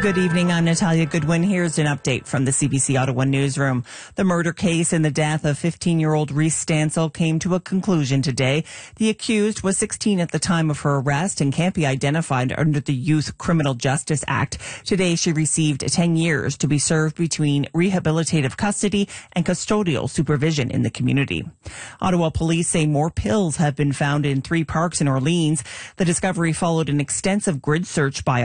Good evening. I'm Natalia Goodwin. Here's an update from the CBC Ottawa newsroom. The murder case and the death of 15-year-old Reese Stansel came to a conclusion today. The accused was 16 at the time of her arrest and can't be identified under the Youth Criminal Justice Act. Today, she received 10 years to be served between rehabilitative custody and custodial supervision in the community. Ottawa police say more pills have been found in 3 parks in Orleans. The discovery followed an extensive grid search by